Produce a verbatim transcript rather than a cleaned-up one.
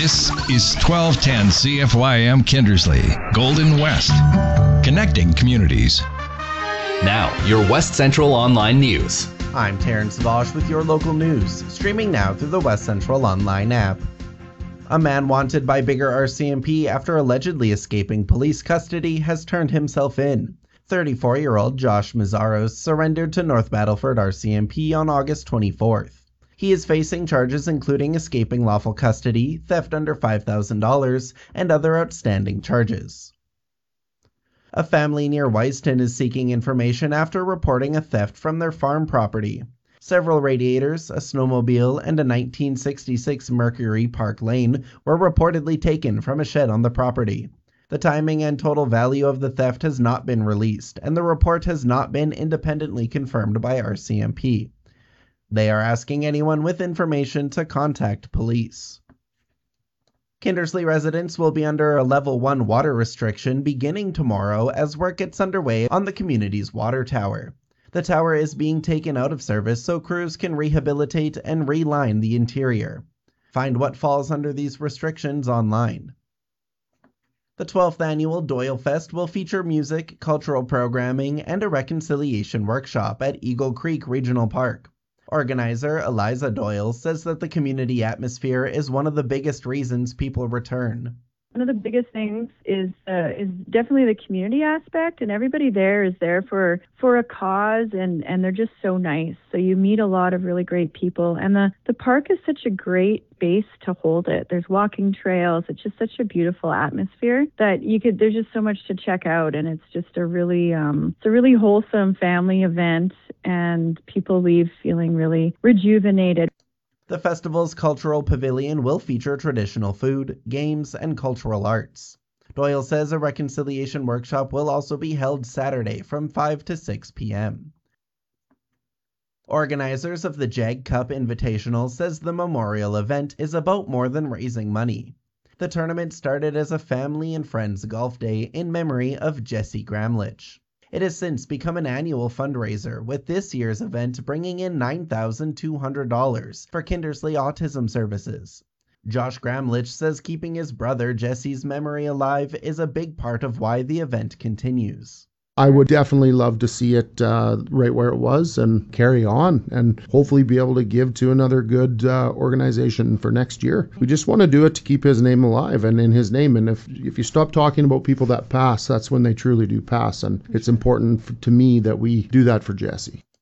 This is twelve ten C F Y M Kindersley, Golden West, connecting communities. Now, your West Central Online News. I'm Terrence Vosh with your local news, streaming now through the West Central Online app. A man wanted by Biggar R C M P after allegedly escaping police custody has turned himself in. thirty-four-year-old Josh Mazzaros surrendered to North Battleford R C M P on August twenty-fourth. He is facing charges including escaping lawful custody, theft under five thousand dollars, and other outstanding charges. A family near Weiston is seeking information after reporting a theft from their farm property. Several radiators, a snowmobile, and a nineteen sixty-six Mercury Park Lane were reportedly taken from a shed on the property. The timing and total value of the theft has not been released, and the report has not been independently confirmed by R C M P. They are asking anyone with information to contact police. Kindersley residents will be under a level one water restriction beginning tomorrow as work gets underway on the community's water tower. The tower is being taken out of service so crews can rehabilitate and reline the interior. Find what falls under these restrictions online. The twelfth annual Doyle Fest will feature music, cultural programming, and a reconciliation workshop at Eagle Creek Regional Park. Organizer Eliza Doyle says that the community atmosphere is one of the biggest reasons people return. One of the biggest things is uh, is definitely the community aspect, and everybody there is there for for a cause, and, and they're just so nice. So you meet a lot of really great people, and the, the park is such a great base to hold it. There's walking trails. It's just such a beautiful atmosphere that you could. There's just so much to check out, and it's just a really um, it's a really wholesome family event, and people leave feeling really rejuvenated. The festival's cultural pavilion will feature traditional food, games, and cultural arts. Doyle says a reconciliation workshop will also be held Saturday from five to six p.m. Organizers of the Jag Cup Invitational says the memorial event is about more than raising money. The tournament started as a family and friends golf day in memory of Jesse Gramlich. It has since become an annual fundraiser, with this year's event bringing in nine thousand two hundred dollars for Kindersley Autism Services. Josh Gramlich says keeping his brother Jesse's memory alive is a big part of why the event continues. I would definitely love to see it uh, right where it was and carry on and hopefully be able to give to another good uh, organization for next year. We just want to do it to keep his name alive and in his name. And if, if you stop talking about people that pass, that's when they truly do pass. And it's important for, to me that we do that for Jesse.